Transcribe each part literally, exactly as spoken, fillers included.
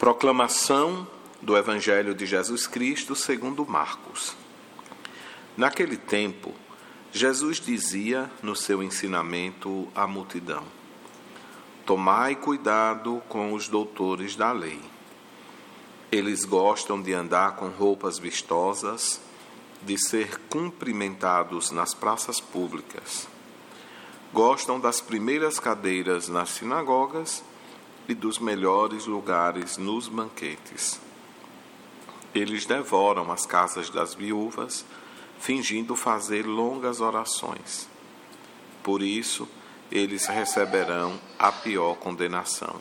Proclamação do Evangelho de Jesus Cristo segundo Marcos. Naquele tempo, Jesus dizia no seu ensinamento à multidão: Tomai cuidado com os doutores da lei. Eles gostam de andar com roupas vistosas, de ser cumprimentados nas praças públicas. Gostam das primeiras cadeiras nas sinagogas e dos melhores lugares nos banquetes. Eles devoram as casas das viúvas, fingindo fazer longas orações. Por isso, eles receberão a pior condenação.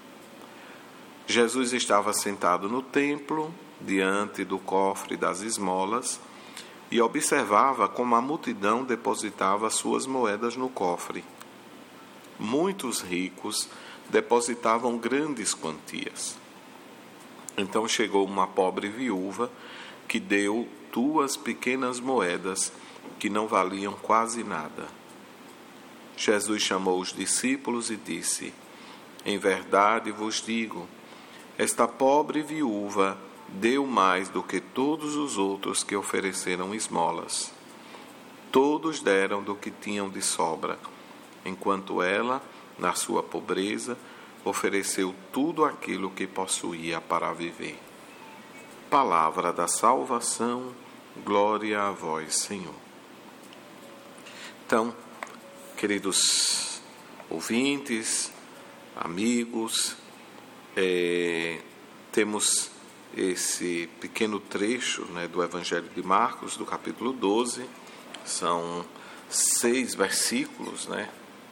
Jesus estava sentado no templo, diante do cofre das esmolas, e observava como a multidão depositava suas moedas no cofre. Muitos ricos depositavam grandes quantias. Então chegou uma pobre viúva que deu duas pequenas moedas que não valiam quase nada. Jesus chamou os discípulos e disse: Em verdade vos digo, esta pobre viúva deu mais do que todos os outros que ofereceram esmolas. Todos deram do que tinham de sobra, enquanto ela, na sua pobreza, ofereceu tudo aquilo que possuía para viver. Palavra da salvação, glória a vós, Senhor. Então, queridos ouvintes, amigos, é, temos esse pequeno trecho, né, do Evangelho de Marcos, do capítulo doze, são seis versículos, né,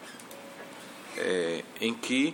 é, em que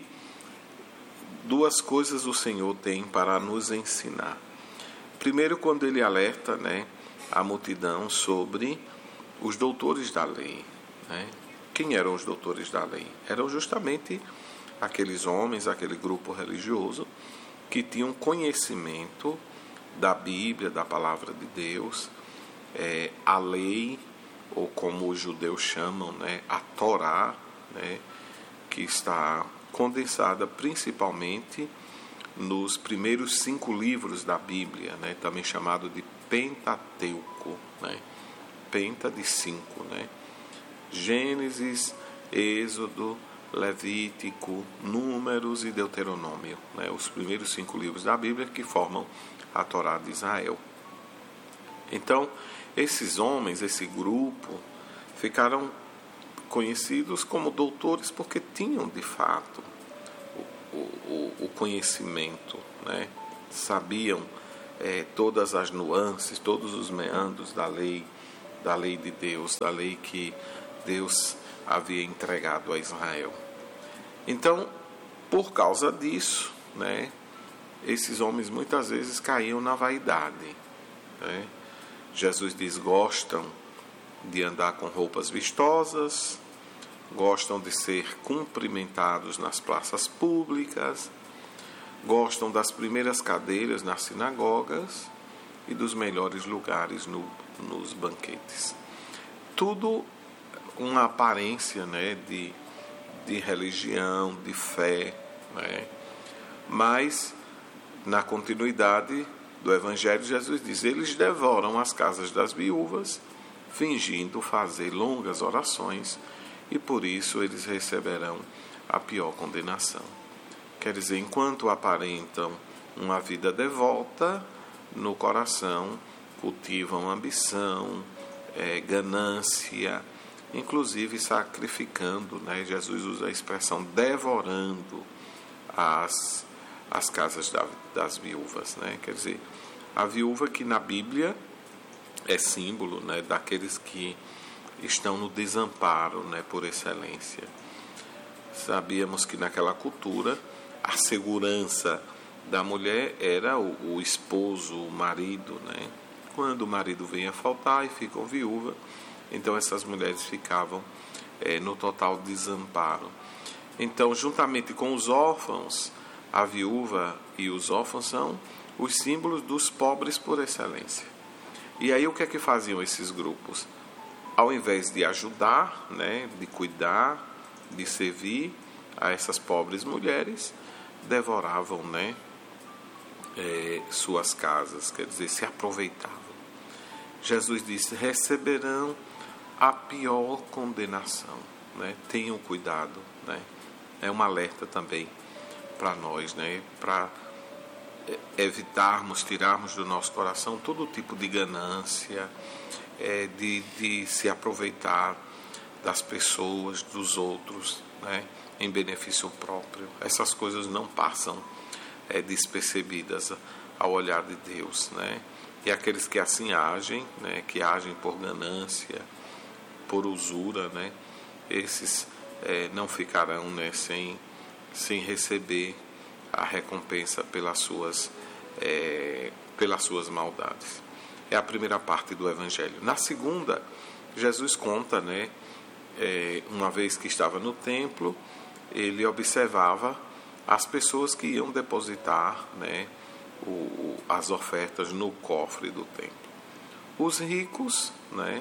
duas coisas o Senhor tem para nos ensinar. Primeiro, quando ele alerta, né, a multidão sobre os doutores da lei, né? Quem eram os doutores da lei? Eram justamente aqueles homens, aquele grupo religioso que tinham conhecimento da Bíblia, da palavra de Deus, é, a lei, ou como os judeus chamam, né, a Torá, né, que está condensada principalmente nos primeiros cinco livros da Bíblia, né, também chamado de Pentateuco, né, Penta de cinco, né, Gênesis, Êxodo, Levítico, Números e Deuteronômio, né, os primeiros cinco livros da Bíblia que formam a Torá de Israel. Então, esses homens, esse grupo, ficaram conhecidos como doutores porque tinham, de fato, o, o, o conhecimento, né? Sabiam é, todas as nuances, todos os meandros da lei, da lei de Deus, da lei que Deus havia entregado a Israel. Então, por causa disso, né, esses homens muitas vezes caíam na vaidade, né? Jesus diz: gostam de andar com roupas vistosas, gostam de ser cumprimentados nas praças públicas, gostam das primeiras cadeiras nas sinagogas e dos melhores lugares no, nos banquetes. Tudo uma aparência, né, de, de religião, de fé, né? Mas, na continuidade do Evangelho, Jesus diz: eles devoram as casas das viúvas, fingindo fazer longas orações, e por isso eles receberão a pior condenação. Quer dizer, enquanto aparentam uma vida devota, no coração cultivam ambição, é, ganância, inclusive sacrificando, né? Jesus usa a expressão devorando as, as casas da, das viúvas, né? Quer dizer, a viúva que na Bíblia é símbolo, né, daqueles que estão no desamparo, né, por excelência. Sabíamos que naquela cultura a segurança da mulher era o, o esposo, o marido, né? Quando o marido vem a faltar e ficam viúva, então essas mulheres ficavam é, no total desamparo. Então, juntamente com os órfãos, a viúva e os órfãos são os símbolos dos pobres por excelência. E aí o que é que faziam esses grupos? Ao invés de ajudar, né, de cuidar, de servir a essas pobres mulheres, devoravam, né, é, suas casas, quer dizer, se aproveitavam. Jesus disse: receberão a pior condenação, né? Tenham cuidado, né? É um alerta também para nós, né? Para evitarmos, tirarmos do nosso coração todo tipo de ganância, é, de, de se aproveitar das pessoas, dos outros, né? Em benefício próprio. Essas coisas não passam é, despercebidas ao olhar de Deus, né? E aqueles que assim agem, né? Que agem por ganância, por usura, né? Esses é, não ficarão, né? sem, sem receber a recompensa pelas suas, é, pelas suas maldades. É a primeira parte do Evangelho. Na segunda, Jesus conta, né? É, uma vez que estava no templo, ele observava as pessoas que iam depositar, né, o, o, as ofertas no cofre do templo. Os ricos, né,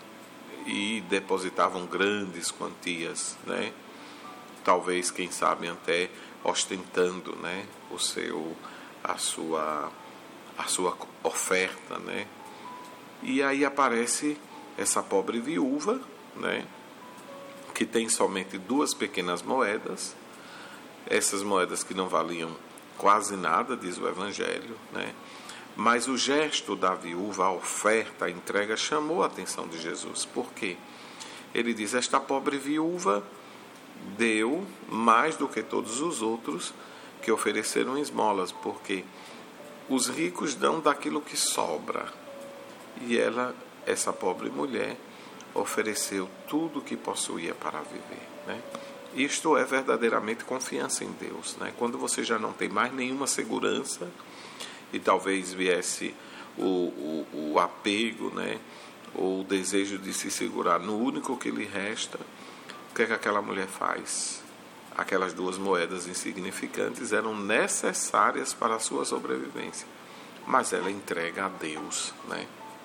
e depositavam grandes quantias, né, talvez, quem sabe, até ostentando, né, o seu, a sua, a sua oferta, né. E aí aparece essa pobre viúva, né, que tem somente duas pequenas moedas, essas moedas que não valiam quase nada, diz o Evangelho, né? Mas o gesto da viúva, a oferta, a entrega, chamou a atenção de Jesus. Por quê? Ele diz: esta pobre viúva deu mais do que todos os outros que ofereceram esmolas, porque os ricos dão daquilo que sobra, e ela, essa pobre mulher, ofereceu tudo o que possuía para viver, né? Isto é verdadeiramente confiança em Deus, né? Quando você já não tem mais nenhuma segurança e talvez viesse o, o, o apego, né? Ou o desejo de se segurar no único que lhe resta, o que é que aquela mulher faz? Aquelas duas moedas insignificantes eram necessárias para a sua sobrevivência, mas ela entrega a Deus, né?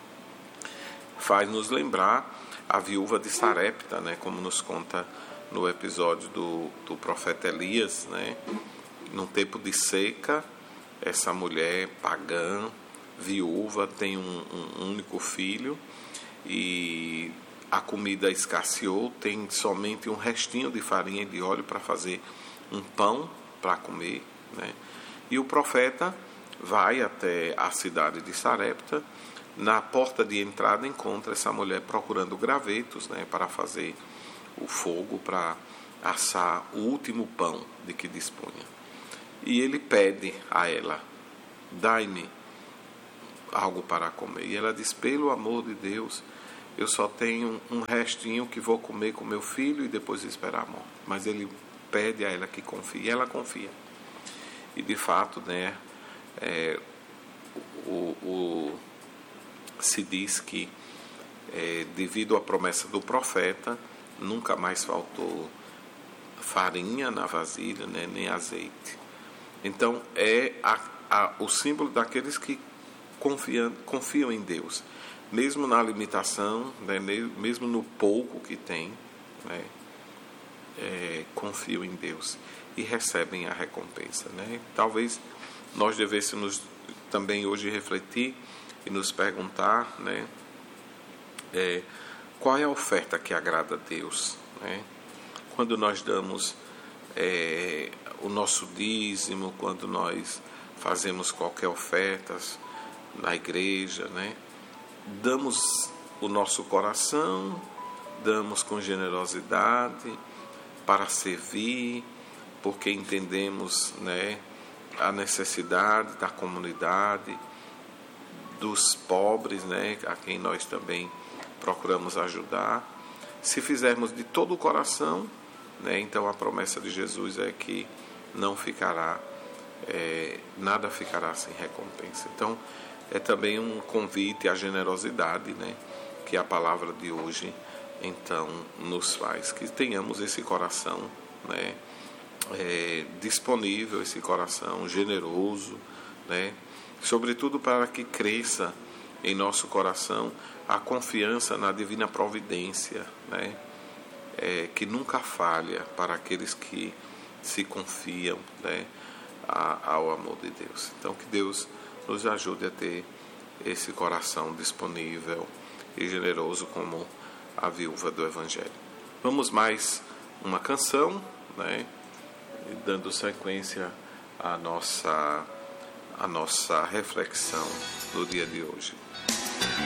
Faz nos lembrar a viúva de Sarepta, né, como nos conta no episódio do, do profeta Elias, né, num tempo de seca, essa mulher pagã, viúva, tem um, um único filho e a comida escasseou, tem somente um restinho de farinha e de óleo para fazer um pão para comer, né, e o profeta vai até a cidade de Sarepta. Na porta de entrada encontra essa mulher procurando gravetos, né, para fazer o fogo, para assar o último pão de que dispunha. E ele pede a ela: dai-me algo para comer. E ela diz: pelo amor de Deus, eu só tenho um restinho que vou comer com meu filho e depois esperar a morte. Mas ele pede a ela que confie, e ela confia. E de fato, né, é, o, o se diz que, é, devido à promessa do profeta, nunca mais faltou farinha na vasilha, né, nem azeite. Então, é a, a, o símbolo daqueles que confiam, confiam em Deus, mesmo na limitação, né, mesmo no pouco que tem, né, é, confiam em Deus e recebem a recompensa, né? Talvez nós devêssemos também hoje refletir e nos perguntar, né, é, qual é a oferta que agrada a Deus, né? Quando nós damos é, o nosso dízimo, quando nós fazemos qualquer oferta na igreja, né, damos o nosso coração, damos com generosidade para servir, porque entendemos, né, a necessidade da comunidade, dos pobres, né, a quem nós também procuramos ajudar. Se fizermos de todo o coração, né, então a promessa de Jesus é que não ficará, é, nada ficará sem recompensa. Então, é também um convite à generosidade, né, que a palavra de hoje, então, nos faz. Que tenhamos esse coração, né, é, disponível, esse coração generoso, né, sobretudo para que cresça em nosso coração a confiança na divina providência, né, é, que nunca falha para aqueles que se confiam, né, a, ao amor de Deus. Então, que Deus nos ajude a ter esse coração disponível e generoso como a viúva do Evangelho. Vamos mais uma canção, né? Dando sequência à nossa, à nossa reflexão no dia de hoje.